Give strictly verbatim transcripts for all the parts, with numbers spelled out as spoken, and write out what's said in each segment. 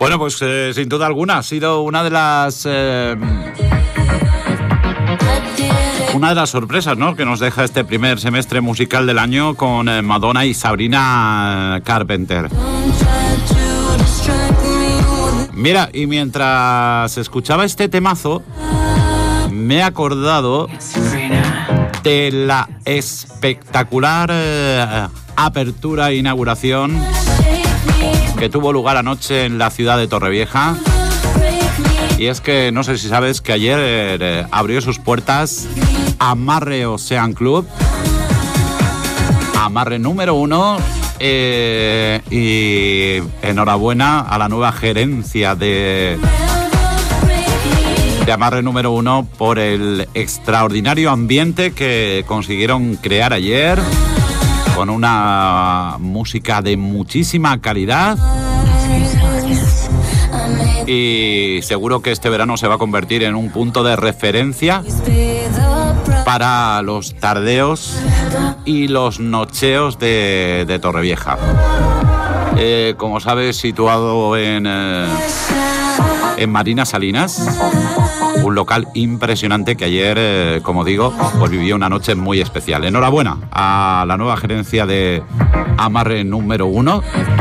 Bueno, pues eh, sin duda alguna ha sido una de las eh, una de las sorpresas, ¿no?, que nos deja este primer semestre musical del año con eh, Madonna y Sabrina Carpenter. Mira, y mientras escuchaba este temazo, me he acordado de la espectacular eh, apertura e inauguración que tuvo lugar anoche en la ciudad de Torrevieja. Y es que no sé si sabes que ayer eh, abrió sus puertas Amarre Ocean Club, Amarre número uno, eh, y enhorabuena a la nueva gerencia de, de Amarre número uno por el extraordinario ambiente que consiguieron crear ayer, con una música de muchísima calidad. Y seguro que este verano se va a convertir en un punto de referencia para los tardeos y los nocheos de, de Torrevieja. Eh, como sabes, situado en, eh, en Marina Salinas, un local impresionante que ayer, eh, como digo, pues vivió una noche muy especial. Enhorabuena a la nueva gerencia de Amarre número uno,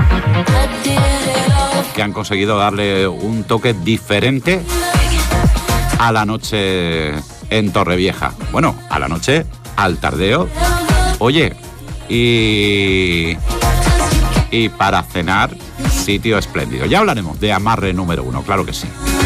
que han conseguido darle un toque diferente a la noche en Torrevieja. Bueno, a la noche, al tardeo. Oye, y, y para cenar, sitio espléndido. Ya hablaremos de Amarre número uno, claro que sí.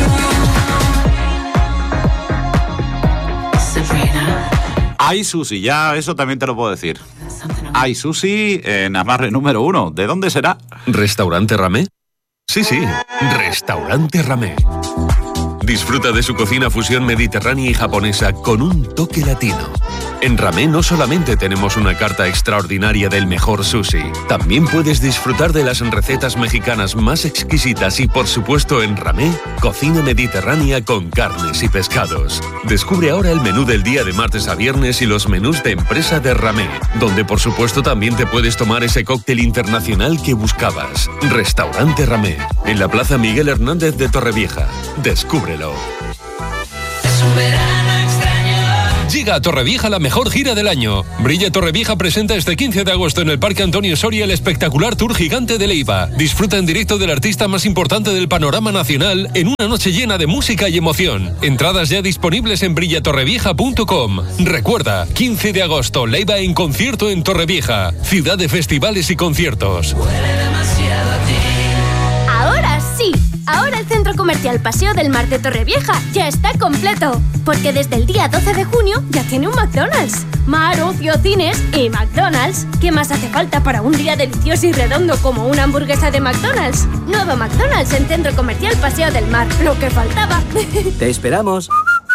Hay sushi, ya eso también te lo puedo decir. Hay sushi en Amarre número uno. ¿De dónde será? ¿Restaurante Ramé? Sí, sí, Restaurante Ramé. Disfruta de su cocina fusión mediterránea y japonesa con un toque latino. En Ramé no solamente tenemos una carta extraordinaria del mejor sushi, también puedes disfrutar de las recetas mexicanas más exquisitas y, por supuesto, en Ramé, cocina mediterránea con carnes y pescados. Descubre ahora el menú del día de martes a viernes y los menús de empresa de Ramé, donde, por supuesto, también te puedes tomar ese cóctel internacional que buscabas. Restaurante Ramé, en la Plaza Miguel Hernández de Torrevieja. Descúbrelo. Es un verano extraño. Llega a Torrevieja la mejor gira del año. Brilla Torrevieja presenta este quince de agosto en el Parque Antonio Soria el espectacular Tour Gigante de Leiva. Disfruta en directo del artista más importante del panorama nacional en una noche llena de música y emoción. Entradas ya disponibles en brilla torrevieja punto com. Recuerda, quince de agosto, Leiva en concierto en Torrevieja, ciudad de festivales y conciertos. Huele demasiado a ti. Ahora sí. Ahora el Centro Comercial Paseo del Mar de Torrevieja ya está completo, porque desde el día doce de junio ya tiene un McDonald's. Mar, ocio, cines y McDonald's. ¿Qué más hace falta para un día delicioso y redondo como una hamburguesa de McDonald's? Nuevo McDonald's en Centro Comercial Paseo del Mar. Lo que faltaba. Te esperamos.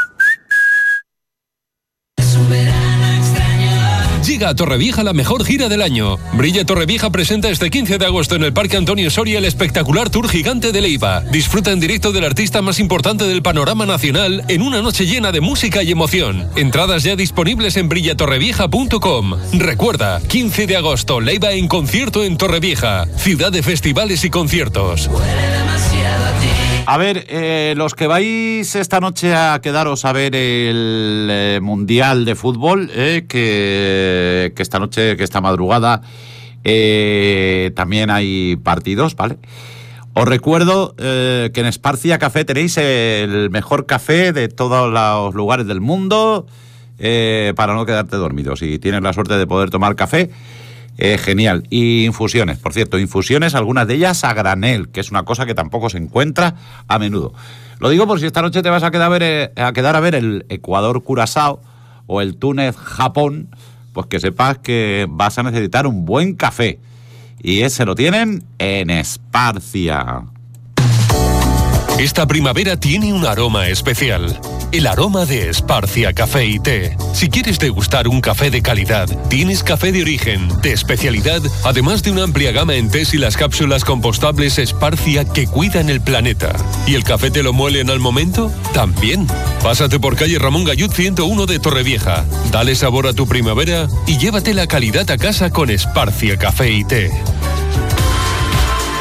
Es un verano extraño. Llega a Torrevieja la mejor gira del año. Brilla Torrevieja presenta este quince de agosto en el Parque Antonio Soria el espectacular Tour Gigante de Leiva. Disfruta en directo del artista más importante del panorama nacional en una noche llena de música y emoción. Entradas ya disponibles en brilla torrevieja punto com. Recuerda, quince de agosto, Leiva en concierto en Torrevieja, ciudad de festivales y conciertos. Huele demasiado a ti. A ver, eh, los que vais esta noche a quedaros a ver el eh, Mundial de Fútbol, eh, que, que esta noche, que esta madrugada, eh, también hay partidos, ¿vale? Os recuerdo eh, que en Esparcia Café tenéis el mejor café de todos los lugares del mundo, eh, para no quedarte dormido. Si tienes la suerte de poder tomar café, Eh, genial. Y infusiones, por cierto, infusiones, algunas de ellas a granel, que es una cosa que tampoco se encuentra a menudo. Lo digo por si esta noche te vas a quedar a ver, eh, a, quedar a ver el Ecuador-Curazao o el Túnez-Japón, pues que sepas que vas a necesitar un buen café. Y ese lo tienen en Esparcia. Esta primavera tiene un aroma especial. El aroma de Esparcia Café y Té. Si quieres degustar un café de calidad, tienes café de origen, de especialidad, además de una amplia gama en tés y las cápsulas compostables Esparcia que cuidan el planeta. ¿Y el café te lo muelen al momento? También. Pásate por calle Ramón Gallud ciento uno de Torrevieja. Dale sabor a tu primavera y llévate la calidad a casa con Esparcia Café y Té.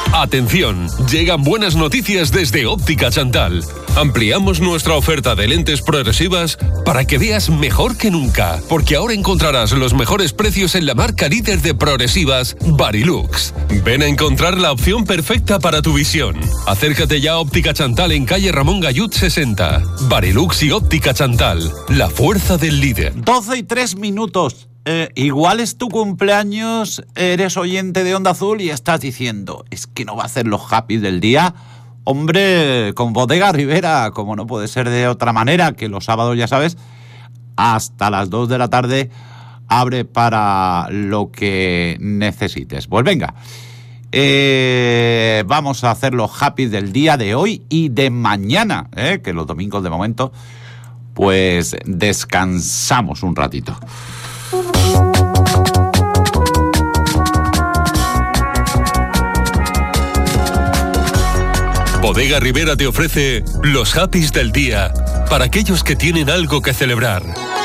Atención, llegan buenas noticias desde Óptica Chantal. Ampliamos nuestra oferta de lentes progresivas para que veas mejor que nunca, porque ahora encontrarás los mejores precios en la marca líder de progresivas, Varilux. Ven a encontrar la opción perfecta para tu visión. Acércate ya a Óptica Chantal en calle Ramón Gallud sesenta. Varilux y Óptica Chantal, la fuerza del líder. doce y tres minutos. Eh, igual es tu cumpleaños, eres oyente de Onda Azul y estás diciendo, es que no va a hacer los happy del día. Hombre, con Bodega Rivera, como no puede ser de otra manera, que los sábados, ya sabes, hasta las dos de la tarde abre para lo que necesites. Pues venga, eh, vamos a hacer los happy del día de hoy y de mañana, eh, que los domingos de momento, pues descansamos un ratito. Bodega Rivera te ofrece los happys del día para aquellos que tienen algo que celebrar.